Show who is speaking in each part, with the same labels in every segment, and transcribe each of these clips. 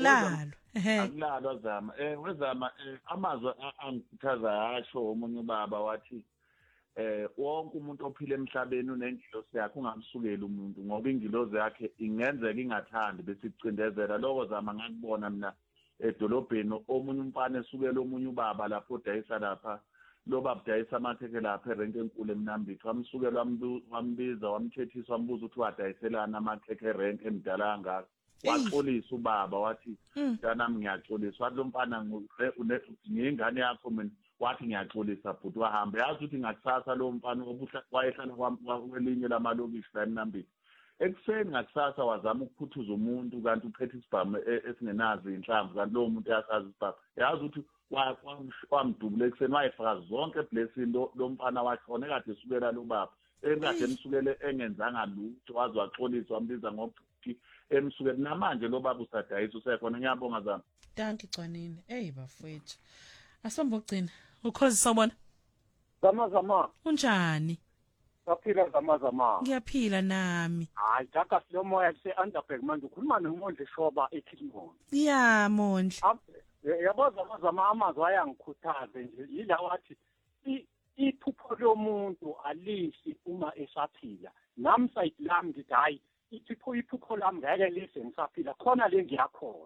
Speaker 1: akulalwa
Speaker 2: akulalwa Zama wezama amazwi angikhuthaza asho umunye ubaba wathi wonke umuntu ophila emhlabeni unengilosi yakhe ungamsukeli umuntu ngoba ingilosi yakhe ingenzeka ingathandi bese icindezela lokho Zama ngakubona mina edolobheni omunye umfana esukela omunye ubaba lapho odayisa lapha lo baba udayisa amatheke lapha erenke enkulu eMnambithi wamsukela wambiza wamthethisa wambuza ukuthi wadayiselana amatheke erenke emdala kangaka waxolisa ubaba wathi ntanami ngiyaxolisa wathi lo mfana ngingane yakho mina wathi ngiyaxolisa bhuti wahambe yazi ukuthi ngakusasa lo mfana wayehlala kwelinye lamalokishi la eMnambithi ekuseni ngakusasa wazama ukuphuthuza umuntu kanti uphethe isibhamu esingenazo inhlamvu kanti lo muntu yasazi isibhamu yazi ukuthi wamdubula ekuseni wayefaka zonke eblessing lo mfana washone kade esukela lo baba ekade emsukele engenzanga lutho wazi waxolisa wambiza ngokuthi emsukele namanje lo baba usadayisa usekhona ngiyabonga Zama
Speaker 1: Danki Cwanini bafowethu asombo gcina ukhozi sawubona
Speaker 3: Zama
Speaker 1: unjani
Speaker 3: Saphila Zama
Speaker 1: Ngiyaphila nami
Speaker 3: hayi jaka silomoya se-Underberg manje ukhuluma noMondle Shoba eKilmore
Speaker 1: ya Mondle
Speaker 3: yabo Zama amazwi ayangikhuthaza nje yila wathi iphupho lomuntu alishi uma esaphila nami side lami ngithi hayi iphupho lami ngeke lise ngisaphila khona le ngiyakhona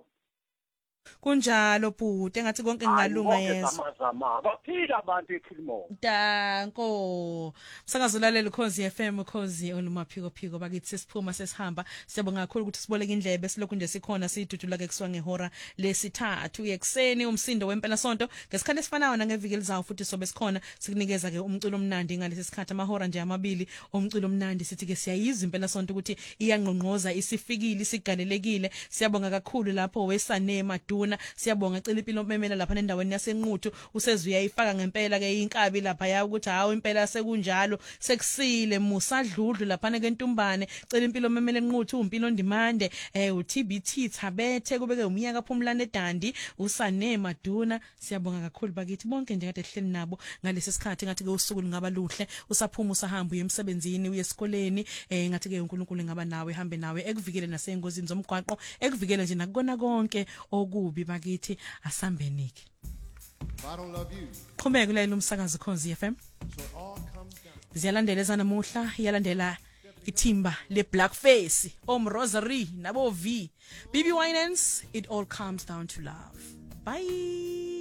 Speaker 1: kunjalo bhuti engathi konke ngingalunga yezwa
Speaker 3: Zama baphila abantu eKilmore
Speaker 1: Danko sakazulalela ukhozi FM ukhozi olumaphiko bakithi sesiphuma sesihamba siyabonga kakhulu ukuthi siboleke indlebe silokhu nje sikhona sidudula ke kuswa ngehora lesithathu yekuseni umsindo wempela sonto ngesikhathi esifanayo nangeviki elizayo futhi sobe sikhona sikunikeza ke umculo omnandi ngalesi sikhathi amahora nje amabili umculo omnandi sithi ke siyayiza impela sonto ukuthi iyangqongqoza isifikile isigalelekile siyabonga kakhulu lapho wesanema siyabonga cela impilo memela lapha endaweni yasenquthu usezuya ifaka ngempela ke inkabi lapha ya ukuthi hawo impela sekunjalo sekusile musadludlu lapha ke Ntumbane cela impilo memela enquthu umpilo ndimande uTBT Thabethe kubeke umnyaka phumlane eDandi usane Maduna siyabonga kakhulu bakithi bonke nje kade ehleli nabo ngalesi sikhathi ngathi ke usuku lingaba luhle usaphuma usahamba uye emsebenzini uye esikoleni ngathi ke uNkulunkulu ngaba nawe hambe nawe ekuvikele nasengozini zomgwaqo ekuvikele nje nakona konke kubi bakithi asambenike Qhubeka ulayela umsakazo Khosi FM ziyalandela ezanamuhla iyalandela ithimba le Blackface Rosary nabo V BB Winans it all comes down to love bye